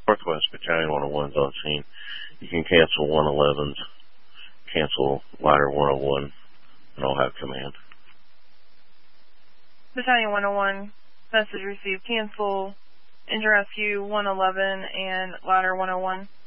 Northwest Battalion 101's on scene. You can cancel 111's, cancel ladder 101, and I'll have command. Battalion 101, message received. Cancel engine rescue 111 and ladder 101.